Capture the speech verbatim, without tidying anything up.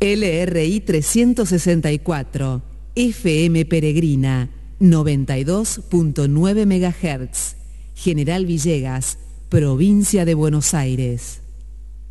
L R I trescientos sesenta y cuatro, F M Peregrina, noventa y dos punto nueve megahertz, General Villegas, provincia de Buenos Aires.